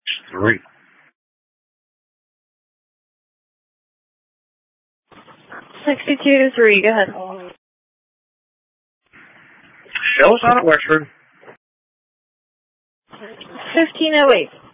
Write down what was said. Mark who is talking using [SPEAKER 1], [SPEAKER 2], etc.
[SPEAKER 1] 3.
[SPEAKER 2] 62-3, go ahead.
[SPEAKER 1] Show us on at Wexford.
[SPEAKER 2] 1508.